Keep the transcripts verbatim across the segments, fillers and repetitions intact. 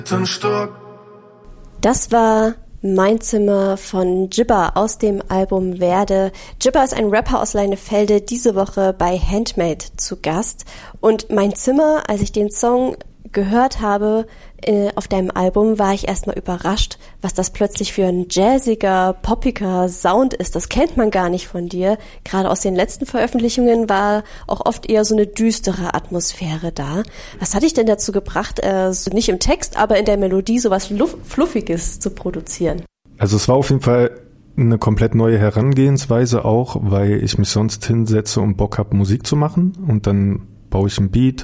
Das war Mein Zimmer von Jibba aus dem Album Werde. Jibba ist ein Rapper aus Leinefelde, diese Woche bei Handmade zu Gast. Und Mein Zimmer, als ich den Song gehört habe äh, auf deinem Album, war ich erstmal überrascht, was das plötzlich für ein jazziger, poppiger Sound ist. Das kennt man gar nicht von dir. Gerade aus den letzten Veröffentlichungen war auch oft eher so eine düstere Atmosphäre da. Was hat dich denn dazu gebracht, äh, so nicht im Text, aber in der Melodie sowas Luff- Fluffiges zu produzieren? Also es war auf jeden Fall eine komplett neue Herangehensweise auch, weil ich mich sonst hinsetze und Bock habe, Musik zu machen und dann baue ich einen Beat.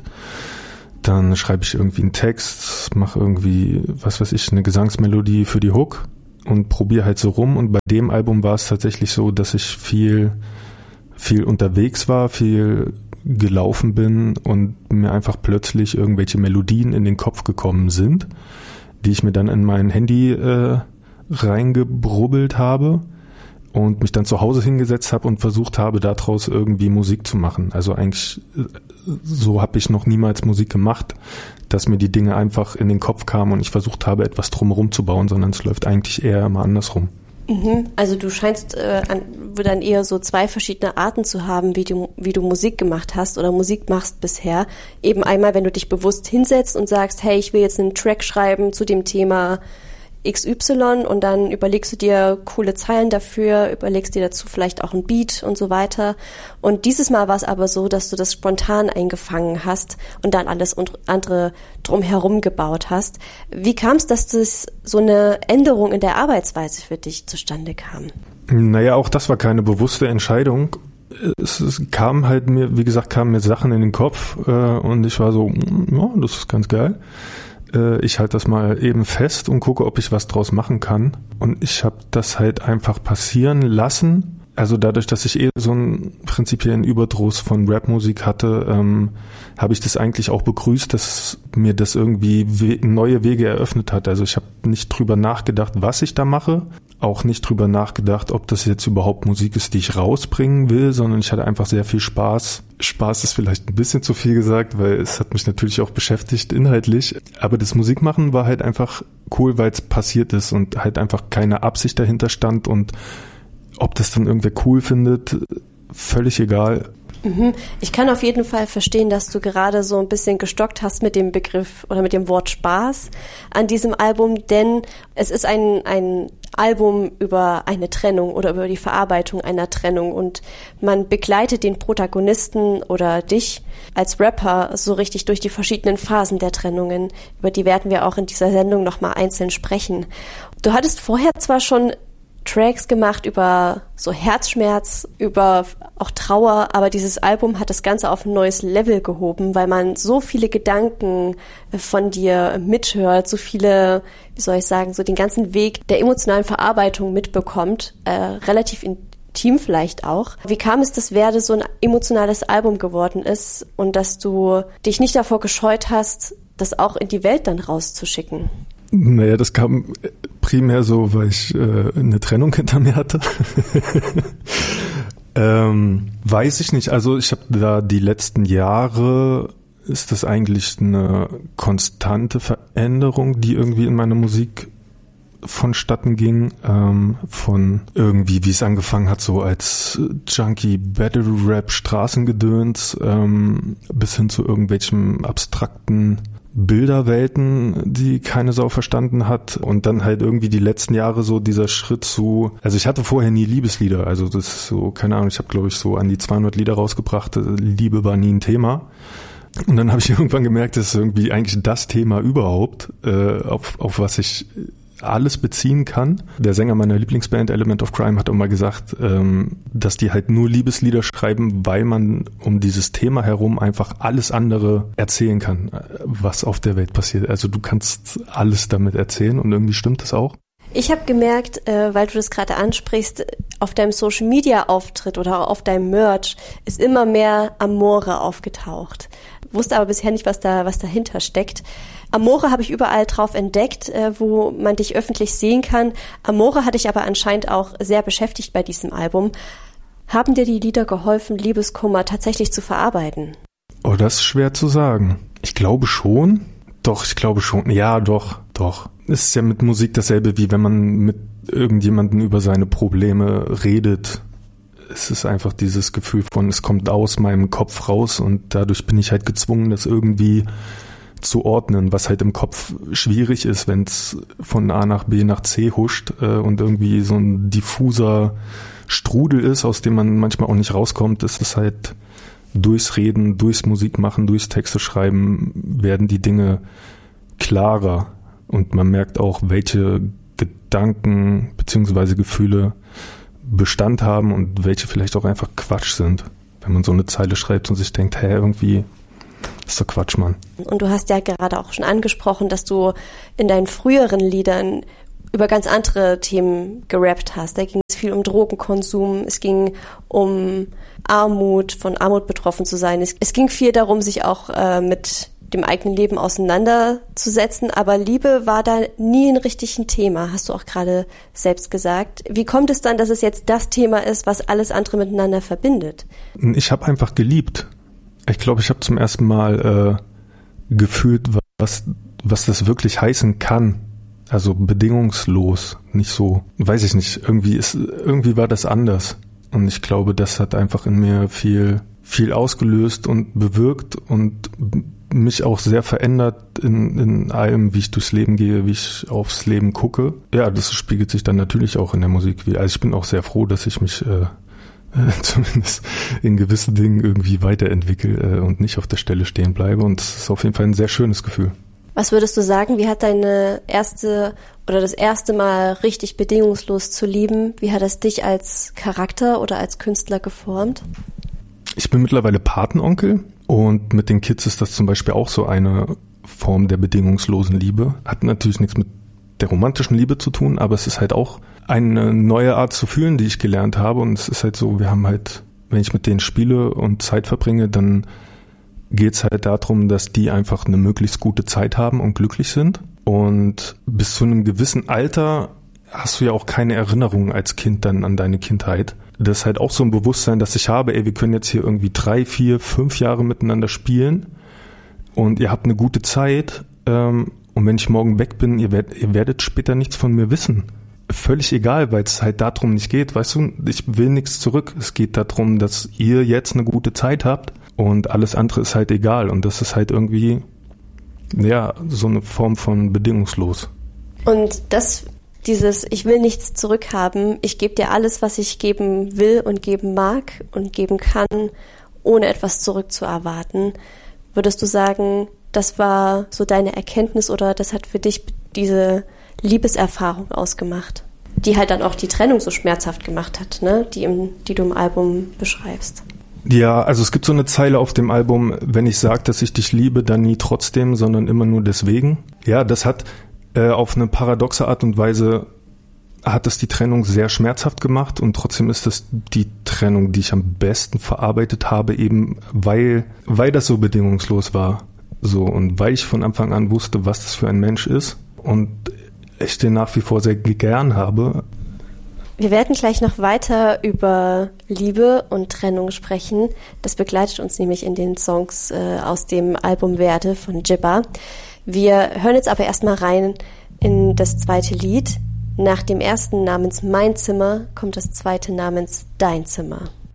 Dann schreibe ich irgendwie einen Text, mache irgendwie, was weiß ich, eine Gesangsmelodie für die Hook und probiere halt so rum. Und bei dem Album war es tatsächlich so, dass ich viel, viel unterwegs war, viel gelaufen bin und mir einfach plötzlich irgendwelche Melodien in den Kopf gekommen sind, die ich mir dann in mein Handy äh, reingebrubbelt habe und mich dann zu Hause hingesetzt habe und versucht habe, daraus irgendwie Musik zu machen. Also eigentlich so habe ich noch niemals Musik gemacht, dass mir die Dinge einfach in den Kopf kamen und ich versucht habe, etwas drumherum zu bauen, sondern es läuft eigentlich eher immer andersrum. Mhm. Also du scheinst äh, an, dann eher so zwei verschiedene Arten zu haben, wie du, wie du Musik gemacht hast oder Musik machst bisher. Eben einmal, wenn du dich bewusst hinsetzt und sagst, hey, ich will jetzt einen Track schreiben zu dem Thema X Y und dann überlegst du dir coole Zeilen dafür, überlegst dir dazu vielleicht auch ein Beat und so weiter. Und dieses Mal war es aber so, dass du das spontan eingefangen hast und dann alles andere drumherum gebaut hast. Wie kam es, dass das so eine Änderung in der Arbeitsweise für dich zustande kam? Naja, auch das war keine bewusste Entscheidung. Es, es kam halt mir, wie gesagt, kamen mir Sachen in den Kopf äh, und ich war so, ja, das ist ganz geil. Ich halte das mal eben fest und gucke, ob ich was draus machen kann. Und ich habe das halt einfach passieren lassen. Also dadurch, dass ich eh so einen prinzipiellen Überdruss von Rapmusik hatte, ähm, habe ich das eigentlich auch begrüßt, dass mir das irgendwie we- neue Wege eröffnet hat. Also ich habe nicht drüber nachgedacht, was ich da mache. Auch nicht drüber nachgedacht, ob das jetzt überhaupt Musik ist, die ich rausbringen will, sondern ich hatte einfach sehr viel Spaß. Spaß ist vielleicht ein bisschen zu viel gesagt, weil es hat mich natürlich auch beschäftigt inhaltlich. Aber das Musikmachen war halt einfach cool, weil es passiert ist und halt einfach keine Absicht dahinter stand. Und ob das dann irgendwer cool findet, völlig egal. Ich kann auf jeden Fall verstehen, dass du gerade so ein bisschen gestockt hast mit dem Begriff oder mit dem Wort Spaß an diesem Album, denn es ist ein, ein Album über eine Trennung oder über die Verarbeitung einer Trennung und man begleitet den Protagonisten oder dich als Rapper so richtig durch die verschiedenen Phasen der Trennungen. Über die werden wir auch in dieser Sendung nochmal einzeln sprechen. Du hattest vorher zwar schon Tracks gemacht über so Herzschmerz, über auch Trauer, aber dieses Album hat das Ganze auf ein neues Level gehoben, weil man so viele Gedanken von dir mithört, so viele, wie soll ich sagen, so den ganzen Weg der emotionalen Verarbeitung mitbekommt, äh, relativ intim vielleicht auch. Wie kam es, dass Werde so ein emotionales Album geworden ist und dass du dich nicht davor gescheut hast, das auch in die Welt dann rauszuschicken? Naja, das kam primär so, weil ich äh, eine Trennung hinter mir hatte. ähm, weiß ich nicht. Also ich habe da die letzten Jahre, ist das eigentlich eine konstante Veränderung, die irgendwie in meiner Musik vonstatten ging. Ähm, von irgendwie, wie es angefangen hat, so als Junkie Battle Rap Straßengedöns ähm, bis hin zu irgendwelchen abstrakten Bilderwelten, die keine Sau verstanden hat und dann halt irgendwie die letzten Jahre so dieser Schritt zu, also ich hatte vorher nie Liebeslieder, also das ist so, keine Ahnung, ich habe glaube ich so an die zweihundert Lieder rausgebracht, Liebe war nie ein Thema und dann habe ich irgendwann gemerkt, das ist irgendwie eigentlich das Thema überhaupt, äh, auf, auf was ich alles beziehen kann. Der Sänger meiner Lieblingsband Element of Crime hat auch mal gesagt, ähm, dass die halt nur Liebeslieder schreiben, weil man um dieses Thema herum einfach alles andere erzählen kann, was auf der Welt passiert. Also du kannst alles damit erzählen und irgendwie stimmt das auch. Ich habe gemerkt, äh, weil du das gerade ansprichst, auf deinem Social-Media-Auftritt oder auf deinem Merch ist immer mehr Amore aufgetaucht. Wusste aber bisher nicht, was da was dahinter steckt. Amore habe ich überall drauf entdeckt, äh, wo man dich öffentlich sehen kann. Amore hatte ich aber anscheinend auch sehr beschäftigt bei diesem Album. Haben dir die Lieder geholfen, Liebeskummer tatsächlich zu verarbeiten? Oh, das ist schwer zu sagen. Ich glaube schon. Doch, ich glaube schon. Ja, doch. doch. Es ist ja mit Musik dasselbe, wie wenn man mit irgendjemandem über seine Probleme redet. Es ist einfach dieses Gefühl von, es kommt aus meinem Kopf raus und dadurch bin ich halt gezwungen, das irgendwie zu ordnen, was halt im Kopf schwierig ist, wenn es von A nach B nach C huscht äh, und irgendwie so ein diffuser Strudel ist, aus dem man manchmal auch nicht rauskommt. Das ist halt durchs Reden, durchs Musikmachen, durchs Texte schreiben werden die Dinge klarer und man merkt auch, welche Gedanken bzw. Gefühle Bestand haben und welche vielleicht auch einfach Quatsch sind. Wenn man so eine Zeile schreibt und sich denkt, hä, irgendwie ist doch Quatsch, Mann. Und du hast ja gerade auch schon angesprochen, dass du in deinen früheren Liedern über ganz andere Themen gerappt hast. Da ging es viel um Drogenkonsum, es ging um Armut, von Armut betroffen zu sein. Es, es ging viel darum, sich auch äh, mit dem eigenen Leben auseinanderzusetzen, aber Liebe war da nie ein richtig ein Thema, hast du auch gerade selbst gesagt. Wie kommt es dann, dass es jetzt das Thema ist, was alles andere miteinander verbindet? Ich habe einfach geliebt. Ich glaube, ich habe zum ersten Mal äh, gefühlt, was, was das wirklich heißen kann. Also bedingungslos, nicht so, weiß ich nicht, irgendwie ist, irgendwie war das anders. Und ich glaube, das hat einfach in mir viel, viel ausgelöst und bewirkt und mich auch sehr verändert in, in allem, wie ich durchs Leben gehe, wie ich aufs Leben gucke. Ja, das spiegelt sich dann natürlich auch in der Musik wieder. Also ich bin auch sehr froh, dass ich mich äh, äh, zumindest in gewissen Dingen irgendwie weiterentwickle äh, und nicht auf der Stelle stehen bleibe. Und das ist auf jeden Fall ein sehr schönes Gefühl. Was würdest du sagen, wie hat deine erste oder das erste Mal richtig bedingungslos zu lieben, wie hat es dich als Charakter oder als Künstler geformt? Ich bin mittlerweile Patenonkel und mit den Kids ist das zum Beispiel auch so eine Form der bedingungslosen Liebe. Hat natürlich nichts mit der romantischen Liebe zu tun, aber es ist halt auch eine neue Art zu fühlen, die ich gelernt habe. Und es ist halt so, wir haben halt, wenn ich mit denen spiele und Zeit verbringe, dann geht's halt darum, dass die einfach eine möglichst gute Zeit haben und glücklich sind. Und bis zu einem gewissen Alter hast du ja auch keine Erinnerungen als Kind dann an deine Kindheit. Das ist halt auch so ein Bewusstsein, dass ich habe, ey, wir können jetzt hier irgendwie drei, vier, fünf Jahre miteinander spielen und ihr habt eine gute Zeit ähm, und wenn ich morgen weg bin, ihr, werd, ihr werdet später nichts von mir wissen. Völlig egal, weil es halt darum nicht geht, weißt du, ich will nichts zurück. Es geht darum, dass ihr jetzt eine gute Zeit habt und alles andere ist halt egal und das ist halt irgendwie, ja, so eine Form von bedingungslos. Und das Dieses, ich will nichts zurückhaben, ich gebe dir alles, was ich geben will und geben mag und geben kann, ohne etwas zurückzuerwarten. Würdest du sagen, das war so deine Erkenntnis oder das hat für dich diese Liebeserfahrung ausgemacht, die halt dann auch die Trennung so schmerzhaft gemacht hat, ne? die, im, die du im Album beschreibst? Ja, also es gibt so eine Zeile auf dem Album, wenn ich sage, dass ich dich liebe, dann nie trotzdem, sondern immer nur deswegen. Ja, das hat auf eine paradoxe Art und Weise hat es die Trennung sehr schmerzhaft gemacht und trotzdem ist das die Trennung, die ich am besten verarbeitet habe, eben weil, weil das so bedingungslos war. So, und weil ich von Anfang an wusste, was das für ein Mensch ist und ich den nach wie vor sehr gern habe. Wir werden gleich noch weiter über Liebe und Trennung sprechen. Das begleitet uns nämlich in den Songs äh, aus dem Album Werde von Jibba. Wir hören jetzt aber erstmal rein in das zweite Lied. Nach dem ersten namens Mein Zimmer kommt das zweite namens Dein Zimmer.